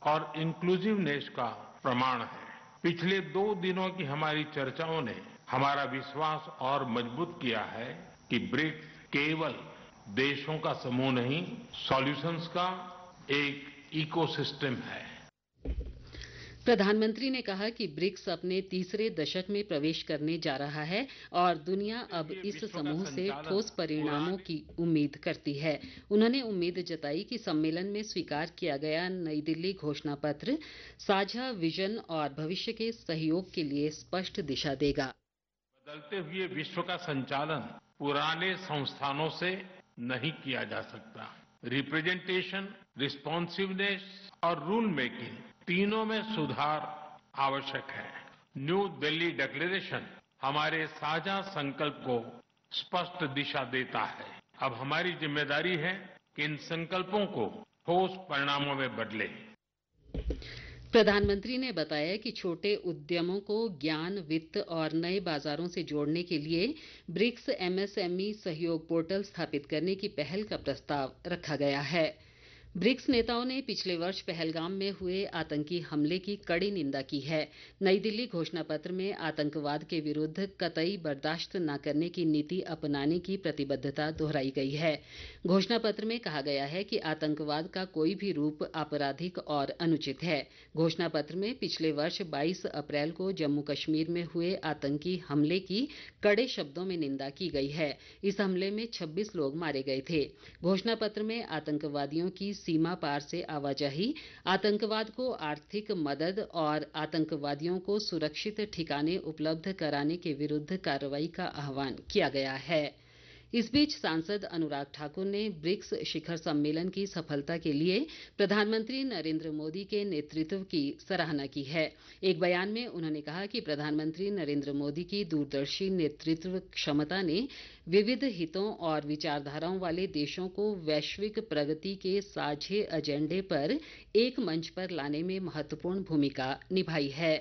और इंक्लूसिवनेस का प्रमाण है। पिछले 2 दिनों की हमारी चर्चाओं ने हमारा विश्वास और मजबूत किया है कि ब्रिक्स केवल देशों का समूह नहीं, सॉल्यूशंस का एक इकोसिस्टम है। प्रधानमंत्री ने कहा कि ब्रिक्स अपने तीसरे दशक में प्रवेश करने जा रहा है और दुनिया अब इस समूह से ठोस परिणामों की उम्मीद करती है। उन्होंने उम्मीद जताई कि सम्मेलन में स्वीकार किया गया नई दिल्ली घोषणा पत्र साझा विजन और भविष्य के सहयोग के लिए स्पष्ट दिशा देगा। बदलते हुए विश्व का संचालन पुराने संस्थानों से नहीं किया जा सकता। रिप्रेजेंटेशन, रिस्पॉन्सिवनेस और रूल मेकिंग तीनों में सुधार आवश्यक है। न्यू दिल्ली डिक्लेरेशन हमारे साझा संकल्प को स्पष्ट दिशा देता है। अब हमारी जिम्मेदारी है कि इन संकल्पों को ठोस परिणामों में बदलें। प्रधानमंत्री ने बताया कि छोटे उद्यमों को ज्ञान, वित्त और नए बाजारों से जोड़ने के लिए ब्रिक्स एमएसएमई सहयोग पोर्टल स्थापित करने की पहल का प्रस्ताव रखा गया है। ब्रिक्स नेताओं ने पिछले वर्ष पहलगाम में हुए आतंकी हमले की कड़ी निंदा की है। नई दिल्ली घोषणा पत्र में आतंकवाद के विरुद्ध कतई बर्दाश्त न करने की नीति अपनाने की प्रतिबद्धता दोहराई गई है। घोषणा पत्र में कहा गया है कि आतंकवाद का कोई भी रूप आपराधिक और अनुचित है। घोषणा पत्र में पिछले वर्ष 22 अप्रैल को जम्मू कश्मीर में हुए आतंकी हमले की कड़े शब्दों में निंदा की गई है। इस हमले में 26 लोग मारे गए थे। घोषणा पत्र में आतंकवादियों की सीमा पार से आवाजाही, आतंकवाद को आर्थिक मदद और आतंकवादियों को सुरक्षित ठिकाने उपलब्ध कराने के विरुद्ध कार्रवाई का आह्वान किया गया है। इस बीच सांसद अनुराग ठाकुर ने ब्रिक्स शिखर सम्मेलन की सफलता के लिए प्रधानमंत्री नरेंद्र मोदी के नेतृत्व की सराहना की है। एक बयान में उन्होंने कहा कि प्रधानमंत्री नरेंद्र मोदी की दूरदर्शी नेतृत्व क्षमता ने विविध हितों और विचारधाराओं वाले देशों को वैश्विक प्रगति के साझे एजेंडे पर एक मंच पर लाने में महत्वपूर्ण भूमिका निभाई है।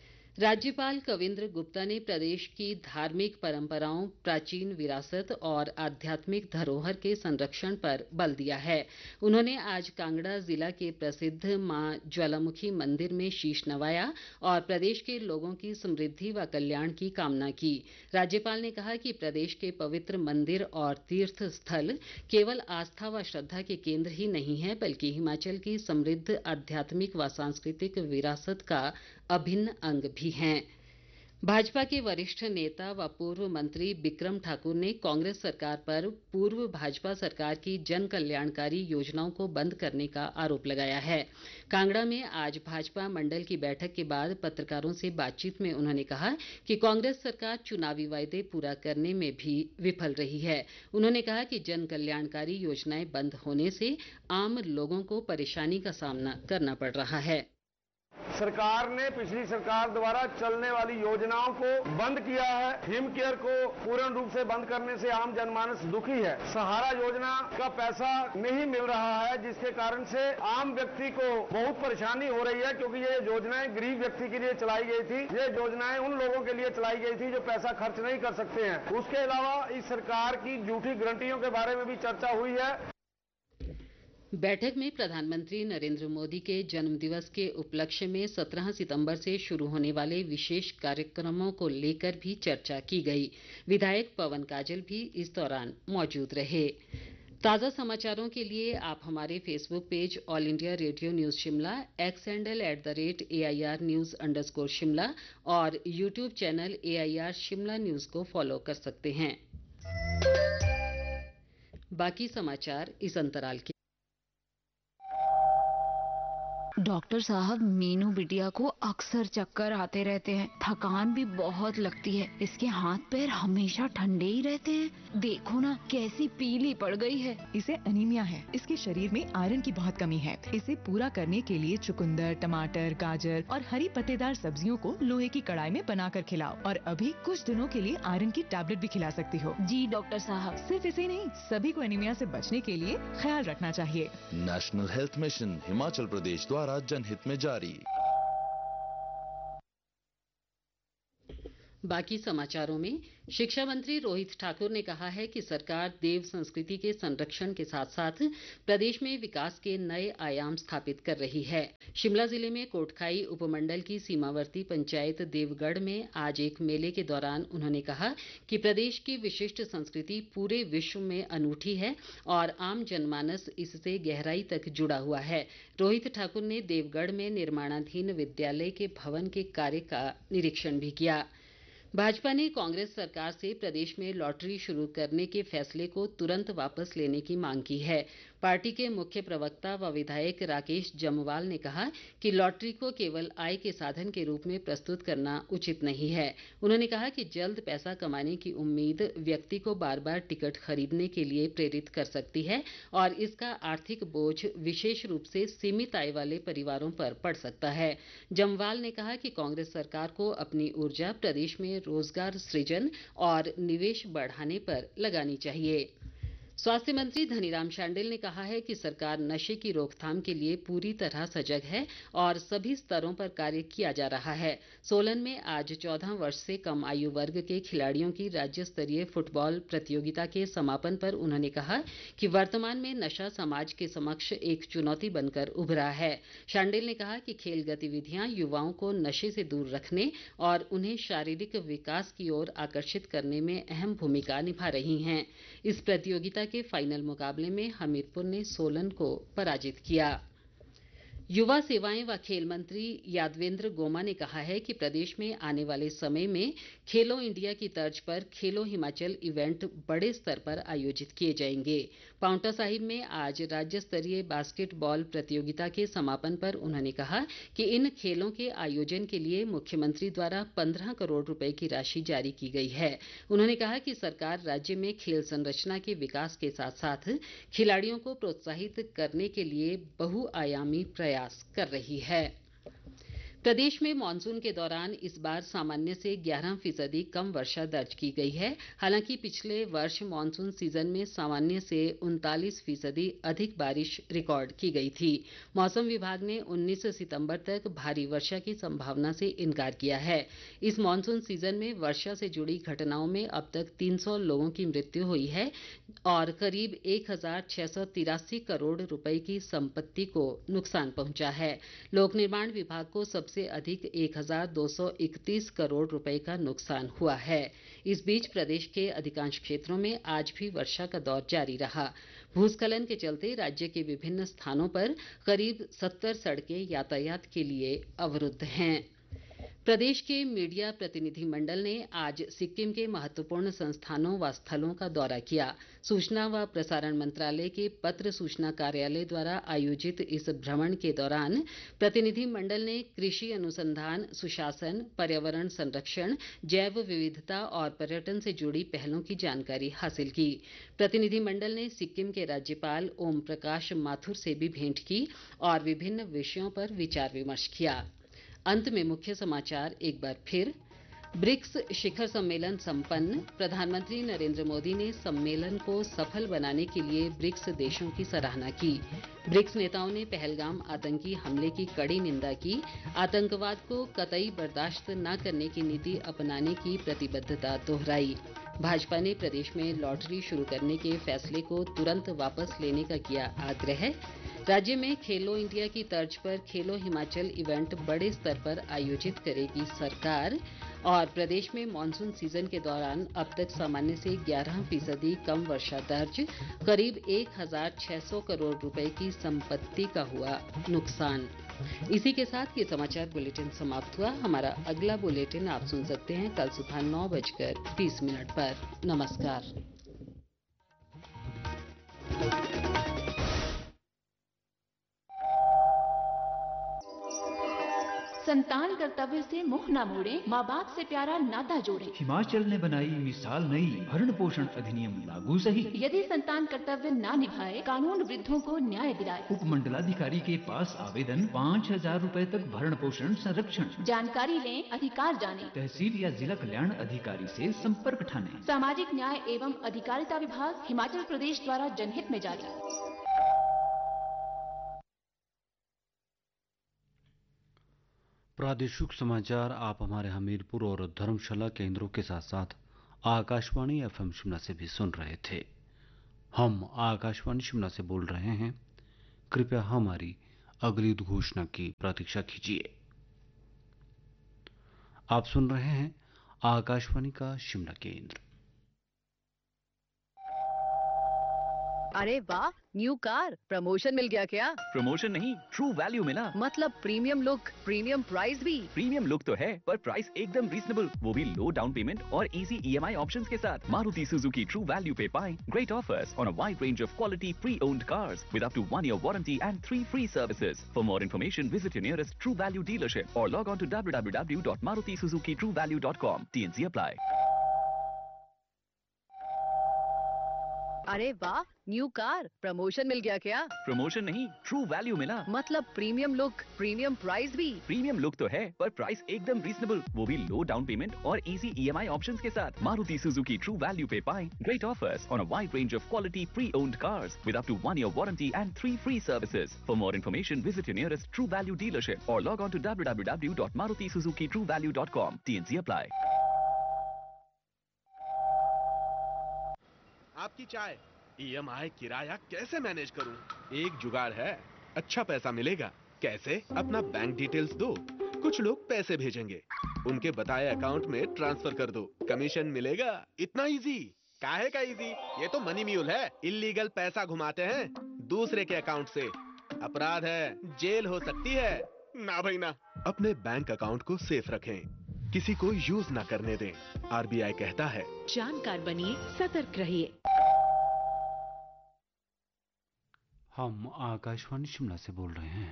राज्यपाल कविन्द्र गुप्ता ने प्रदेश की धार्मिक परंपराओं, प्राचीन विरासत और आध्यात्मिक धरोहर के संरक्षण पर बल दिया है। उन्होंने आज कांगड़ा जिला के प्रसिद्ध मां ज्वालामुखी मंदिर में शीश नवाया और प्रदेश के लोगों की समृद्धि व कल्याण की कामना की। राज्यपाल ने कहा कि प्रदेश के पवित्र मंदिर और तीर्थ स्थल केवल आस्था व श्रद्धा के केंद्र ही नहीं है, बल्कि हिमाचल की समृद्ध आध्यात्मिक व सांस्कृतिक विरासत का अभिन्न अंग भी हैं। भाजपा के वरिष्ठ नेता व पूर्व मंत्री बिक्रम ठाकुर ने कांग्रेस सरकार पर पूर्व भाजपा सरकार की जन कल्याणकारी योजनाओं को बंद करने का आरोप लगाया है। कांगड़ा में आज भाजपा मंडल की बैठक के बाद पत्रकारों से बातचीत में उन्होंने कहा कि कांग्रेस सरकार चुनावी वायदे पूरा करने में भी विफल रही है। उन्होंने कहा कि जन कल्याणकारी योजनाएं बंद होने से आम लोगों को परेशानी का सामना करना पड़ रहा है। सरकार ने पिछली सरकार द्वारा चलने वाली योजनाओं को बंद किया है। हिम केयर को पूर्ण रूप से बंद करने से आम जनमानस दुखी है। सहारा योजना का पैसा नहीं मिल रहा है, जिसके कारण से आम व्यक्ति को बहुत परेशानी हो रही है, क्योंकि ये योजनाएं गरीब व्यक्ति के लिए चलाई गई थी। ये योजनाएं उन लोगों के लिए चलाई गई थी जो पैसा खर्च नहीं कर सकते हैं। उसके अलावा इस सरकार की झूठी गारंटियों के बारे में भी चर्चा हुई है। बैठक में प्रधानमंत्री नरेंद्र मोदी के जन्मदिवस के उपलक्ष्य में 17 सितंबर से शुरू होने वाले विशेष कार्यक्रमों को लेकर भी चर्चा की गई। विधायक पवन काजल भी इस दौरान मौजूद रहे। ताज़ा समाचारों के लिए आप हमारे Facebook page all India radio news Shimla, x handle @AIR News_ Shimla और YouTube channel AIR Shimla news को फॉलो कर सकते हैं। बाकी समाचार इस अंतराल के। डॉक्टर साहब, मीनू बिटिया को अक्सर चक्कर आते रहते हैं, थकान भी बहुत लगती है। इसके हाथ पैर हमेशा ठंडे ही रहते हैं। देखो ना कैसी पीली पड़ गई है। इसे अनीमिया है। इसके शरीर में आयरन की बहुत कमी है। इसे पूरा करने के लिए चुकंदर, टमाटर, गाजर और हरी पत्तेदार सब्जियों को लोहे की कढ़ाई में बनाकर खिलाओ और अभी कुछ दिनों के लिए आयरन की टैबलेट भी खिला सकती हो। जी डॉक्टर साहब। सिर्फ इसे नहीं, सभी को एनीमिया से बचने के लिए ख्याल रखना चाहिए। National health mission Himachal Pradesh द्वारा जनहित में जारी। बाकी समाचारों में शिक्षा मंत्री रोहित ठाकुर ने कहा है कि सरकार देव संस्कृति के संरक्षण के साथ साथ प्रदेश में विकास के नए आयाम स्थापित कर रही है। शिमला जिले में कोटखाई उपमंडल की सीमावर्ती पंचायत देवगढ़ में आज एक मेले के दौरान उन्होंने कहा कि प्रदेश की विशिष्ट संस्कृति पूरे विश्व में अनूठी है और आम जनमानस इससे गहराई तक जुड़ा हुआ है। रोहित ठाकुर ने देवगढ़ में निर्माणाधीन विद्यालय के भवन के कार्य का निरीक्षण भी किया। भाजपा ने कांग्रेस सरकार से प्रदेश में लॉटरी शुरू करने के फैसले को तुरंत वापस लेने की मांग की है। पार्टी के मुख्य प्रवक्ता व विधायक राकेश जम्वाल ने कहा कि लॉटरी को केवल आय के साधन के रूप में प्रस्तुत करना उचित नहीं है। उन्होंने कहा कि जल्द पैसा कमाने की उम्मीद व्यक्ति को बार बार टिकट खरीदने के लिए प्रेरित कर सकती है और इसका आर्थिक बोझ विशेष रूप से सीमित आय वाले परिवारों पर पड़ सकता है। जम्वाल ने कहा कि कांग्रेस सरकार को अपनी ऊर्जा प्रदेश में रोजगार सृजन और निवेश बढ़ाने पर लगानी चाहिए। स्वास्थ्य मंत्री धनीराम शांडिल ने कहा है कि सरकार नशे की रोकथाम के लिए पूरी तरह सजग है और सभी स्तरों पर कार्य किया जा रहा है। सोलन में आज 14 वर्ष से कम आयु वर्ग के खिलाड़ियों की राज्य स्तरीय फुटबॉल प्रतियोगिता के समापन पर उन्होंने कहा कि वर्तमान में नशा समाज के समक्ष एक चुनौती बनकर उभरा है। शांडिल ने कहा कि खेल गतिविधियां युवाओं को नशे से दूर रखने और उन्हें शारीरिक विकास की ओर आकर्षित करने में अहम भूमिका निभा रही हैं। इस प्रतियोगिता के फाइनल मुकाबले में हमीरपुर ने सोलन को पराजित किया। युवा सेवाएं व खेल मंत्री यादवेंद्र गोमा ने कहा है कि प्रदेश में आने वाले समय में खेलो इंडिया की तर्ज पर खेलो हिमाचल इवेंट बड़े स्तर पर आयोजित किए जाएंगे। पांवटा साहिब में आज राज्य स्तरीय बास्केटबॉल प्रतियोगिता के समापन पर उन्होंने कहा कि इन खेलों के आयोजन के लिए मुख्यमंत्री द्वारा 15 करोड़ रुपए की राशि जारी की गई है। उन्होंने कहा कि सरकार राज्य में खेल संरचना के विकास के साथ साथ खिलाड़ियों को प्रोत्साहित करने के लिए बहुआयामी प्रयास कर रही है। प्रदेश में मानसून के दौरान इस बार सामान्य से 11% कम वर्षा दर्ज की गई है। हालांकि पिछले वर्ष मानसून सीजन में सामान्य से 39% अधिक बारिश रिकॉर्ड की गई थी। मौसम विभाग ने 19 सितंबर तक भारी वर्षा की संभावना से इनकार किया है। इस मानसून सीजन में वर्षा से जुड़ी घटनाओं में अब तक 300 लोगों की मृत्यु हुई है और करीब 1683 करोड़ रुपए की संपत्ति को नुकसान पहुंचा है। लोक निर्माण विभाग को सबसे अधिक 1231 करोड़ रुपए का नुकसान हुआ है। इस बीच प्रदेश के अधिकांश क्षेत्रों में आज भी वर्षा का दौर जारी रहा। भूस्खलन के चलते राज्य के विभिन्न स्थानों पर करीब 70 सड़कें यातायात के लिए अवरुद्ध हैं। प्रदेश के मीडिया प्रतिनिधिमंडल ने आज सिक्किम के महत्वपूर्ण संस्थानों व स्थलों का दौरा किया। सूचना व प्रसारण मंत्रालय के पत्र सूचना कार्यालय द्वारा आयोजित इस भ्रमण के दौरान प्रतिनिधिमंडल ने कृषि अनुसंधान, सुशासन, पर्यावरण संरक्षण, जैव विविधता और पर्यटन से जुड़ी पहलों की जानकारी हासिल की। प्रतिनिधिमंडल ने सिक्किम के राज्यपाल ओम प्रकाश माथुर से भी भेंट की और विभिन्न विषयों पर विचार विमर्श किया। अंत में मुख्य समाचार एक बार फिर। ब्रिक्स शिखर सम्मेलन संपन्न। प्रधानमंत्री नरेंद्र मोदी ने सम्मेलन को सफल बनाने के लिए ब्रिक्स देशों की सराहना की। ब्रिक्स नेताओं ने पहलगाम आतंकी हमले की कड़ी निंदा की। आतंकवाद को कतई बर्दाश्त न करने की नीति अपनाने की प्रतिबद्धता दोहराई। भाजपा ने प्रदेश में लॉटरी शुरू करने के फैसले को तुरंत वापस लेने का किया आग्रह। राज्य में खेलो इंडिया की तर्ज पर खेलो हिमाचल इवेंट बड़े स्तर पर आयोजित करेगी सरकार। और प्रदेश में मानसून सीजन के दौरान अब तक सामान्य से 11% कम वर्षा दर्ज। करीब 1600 करोड़ रुपए की संपत्ति का हुआ नुकसान। इसी के साथ ये समाचार बुलेटिन समाप्त हुआ। हमारा अगला बुलेटिन आप सुन सकते हैं कल सुबह 9:20 पर। नमस्कार। संतान कर्तव्य से मुंह न मोड़े, माँ बाप से प्यारा नाता जोड़े। हिमाचल ने बनाई मिसाल नई, भरण पोषण अधिनियम लागू सही। यदि संतान कर्तव्य ना निभाए, कानून वृद्धों को न्याय दिलाए। उपमंडलाधिकारी के पास आवेदन, 5000 रुपए तक भरण पोषण संरक्षण। जानकारी लें, अधिकार जाने। तहसील या जिला कल्याण अधिकारी से संपर्क ठाने। सामाजिक न्याय एवं अधिकारिता विभाग, हिमाचल प्रदेश द्वारा जनहित में जारी। प्रादेशिक समाचार आप हमारे हमीरपुर और धर्मशाला केंद्रों के साथ साथ आकाशवाणी एफएम शिमला से भी सुन रहे थे। हम आकाशवाणी शिमला से बोल रहे हैं। कृपया हमारी अगली घोषणा की प्रतीक्षा कीजिए। आप सुन रहे हैं आकाशवाणी का शिमला केंद्र। अरे वाह, न्यू कार प्रमोशन मिल गया क्या? प्रमोशन नहीं, ट्रू वैल्यू मिला। मतलब प्रीमियम लुक, प्रीमियम प्राइस भी। प्रीमियम लुक तो है, पर प्राइस एकदम रीजनेबल, वो भी लो डाउन पेमेंट और इजी ईएमआई ऑप्शंस के साथ। मारुति सुजुकी ट्रू वैल्यू पे पाएं great offers on a wide range of quality pre owned cars with up to 1 year warranty and 3 free services. For more information, visit your nearest True Value dealership or log on to www.marutisuzukitruevalue.com. TNC apply. अरे वाह, new car promotion मिल गया क्या? Promotion नहीं, true value मिला। मतलब premium look, premium price भी। Premium look तो है, पर प्राइस एकदम रीजनेबल, वो भी लो डाउन पेमेंट और इजी ईएमआई ऑप्शंस के साथ। मारुति सुजुकी ट्रू वैल्यू पे पाएं great offers on a wide range of quality pre owned cars with up to 1 year warranty and 3 free services. For more information, visit your nearest True Value dealership or log on to www.marutisuzukitruevalue.com. TNC apply. आपकी चाय, EMI, किराया कैसे manage करूं? एक जुगाड़ है, अच्छा पैसा मिलेगा। कैसे? अपना बैंक डिटेल्स दो, कुछ लोग पैसे भेजेंगे, उनके बताए अकाउंट में ट्रांसफर कर दो, कमीशन मिलेगा। इतना इजी? काहे का इजी? ये तो मनी म्यूल है। इल्लीगल पैसा घुमाते हैं दूसरे के अकाउंट से, अपराध है, जेल हो सकती है। ना भाई ना। अपने बैंक अकाउंट को सेफ रखें, किसी को यूज ना करने दें। आरबीआई कहता है, जानकार बनिए, सतर्क रहिए। हम आकाशवाणी शिमला से बोल रहे हैं।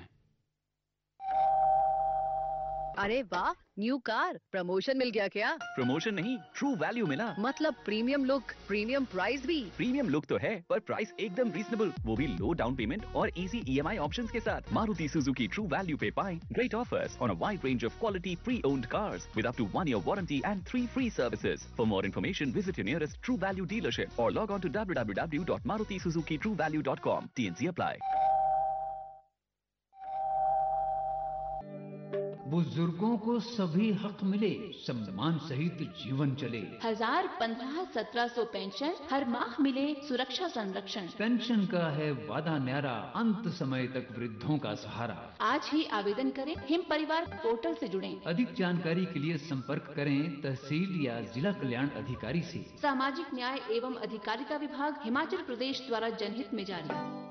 अरे वाह, न्यू कार प्रमोशन मिल गया क्या? प्रमोशन नहीं, ट्रू वैल्यू मिला। मतलब प्रीमियम लुक, प्रीमियम प्राइस भी। प्रीमियम लुक तो है, पर प्राइस एकदम रीजनेबल, वो भी लो डाउन पेमेंट और इजी ईएमआई ऑप्शंस के साथ। मारुति सुजुकी ट्रू वैल्यू पे पाएं great offers on a wide range of quality pre owned cars with up to 1 year warranty and 3 free services. For more information, visit your nearest True Value dealership or log on to www.marutisuzukitruevalue.com. TNC apply. बुजुर्गों को सभी हक मिले, सम्मान सहित जीवन चले। 1000-1500-1700 pension, हर माह मिले सुरक्षा संरक्षण। पेंशन का है वादा न्यारा, अंत समय तक वृद्धों का सहारा। आज ही आवेदन करें, हिम परिवार पोर्टल से जुड़ें। अधिक जानकारी के लिए संपर्क करें तहसील या जिला कल्याण अधिकारी से। सामाजिक न्याय एवं अधिकारिता विभाग, हिमाचल प्रदेश द्वारा जनहित में जारी।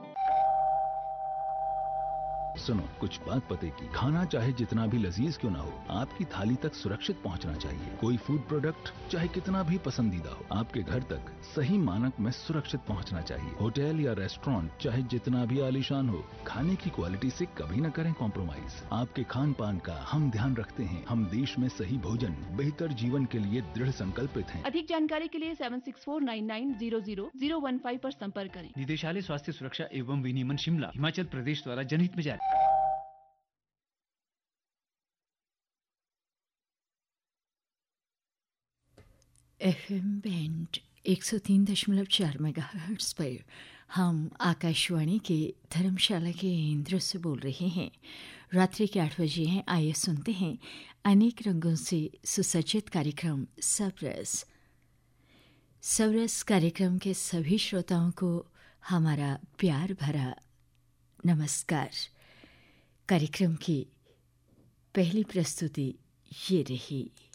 सुनो, कुछ बात पते की, खाना चाहे जितना भी लजीज क्यों ना हो, आपकी थाली तक सुरक्षित पहुंचना चाहिए। कोई फूड प्रोडक्ट चाहे कितना भी पसंदीदा हो, आपके घर तक सही मानक में सुरक्षित पहुंचना चाहिए। होटल या रेस्टोरेंट चाहे जितना भी आलीशान हो, खाने की क्वालिटी से कभी न करें कॉम्प्रोमाइज। आपके खान पान का हम ध्यान रखते हैं। हम देश में सही भोजन, बेहतर जीवन के लिए दृढ़ संकल्पित हैं। अधिक जानकारी के लिए 7649900015 पर संपर्क करें। निदेशालय स्वास्थ्य सुरक्षा एवं विनियमन शिमला, हिमाचल प्रदेश द्वारा जनहित में जारी। FM बैंड 103.4 मेगाहर्ट्ज पर हम आकाशवाणी के धर्मशाला के केंद्र से बोल रहे हैं। रात्रि के 8 बजे हैं। आइए सुनते हैं अनेक रंगों से सुसज्जित कार्यक्रम सबरस। सबरस कार्यक्रम के सभी श्रोताओं को हमारा प्यार भरा नमस्कार। कार्यक्रम की पहली प्रस्तुति ये रही।